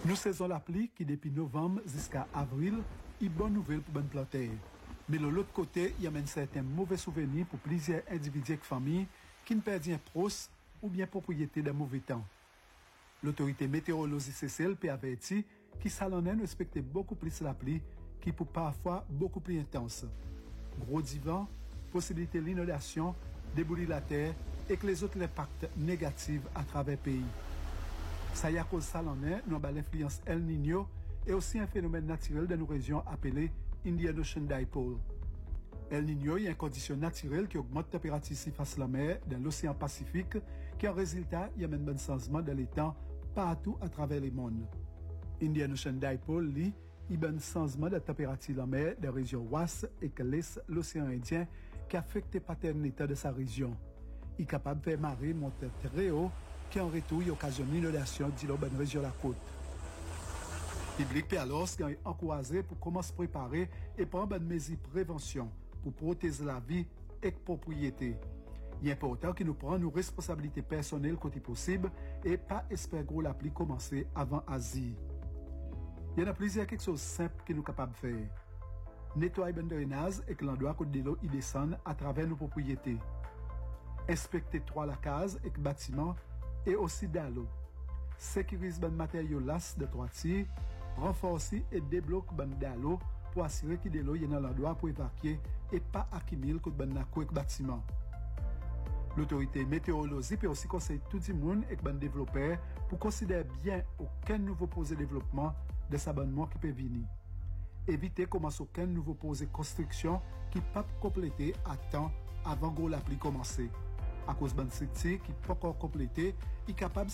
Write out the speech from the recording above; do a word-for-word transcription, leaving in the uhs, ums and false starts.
Nous saisons la pluie qui depuis novembre jusqu'à avril est bonne nouvelle pour bonne planter. Mais de l'autre côté, il y a même certains mauvais souvenirs pour plusieurs individus et familles qui ne perdent un proche ou bien propriété d'un mauvais temps. L'autorité météorologique C C L P avertit qui salonnait respecter beaucoup plus la pluie qui peut parfois beaucoup plus intense. Gros divan, possibilité d'inondation, déboulir la terre et que les autres impacts négatifs à travers le pays. Ça y a cause salonnais, nous avons l'influence El Niño et aussi un phénomène naturel de nos régions appelé Indian Ocean Dipole. El Niño est une condition naturelle qui augmente la température surface de la mer dans l'océan Pacifique, qui en résultat y amène un changement dans les temps partout à travers le monde. Indian Ocean Dipole, lui, il y a un changement de la température de la mer dans la région ouest et que l'est l'océan Indien qui affecte les patterns d'état de sa région. Il est capable de faire marée monter très haut qui en retour occasionne l'inondation de la bonne région de la côte. Le public peut alors être encouragé pour commencer à se préparer et prendre une mesure de prévention pour protéger la vie et la propriété. Il est important que nous prenions nos responsabilités personnelles côté possible et pas espérer que la pluie commence avant Asie. Il y en a plusieurs quelque chose de simple que nous sommes capables de faire. Nettoyer le drainage et que l'endroit côté de l'eau y descend à travers nos propriétés. Inspecter trois la case et le bâtiment et aussi dans l'eau. Sécuriser le matériau las de toiture, renforcer et débloquer le l'eau pour assurer que de l'eau est dans l'endroit pour évacuer et pas accumuler que le bâtiment. L'autorité météorologique peut aussi conseiller tout le monde et les développeurs pour considérer bien aucun nouveau projet de développement de s'abonnement qui peut venir. Éviter commencer aucun nouveau projet de construction qui ne peut pas compléter à temps avant que la pluie commence. À cause de cette qui n'est pas encore complétée, est capable